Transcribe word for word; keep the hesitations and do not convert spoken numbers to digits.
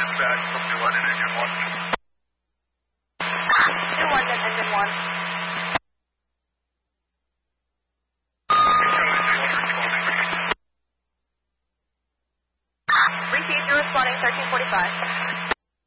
dispatch from New London Engine one. New London Engine one. Repeat, you're responding thirteen forty-five.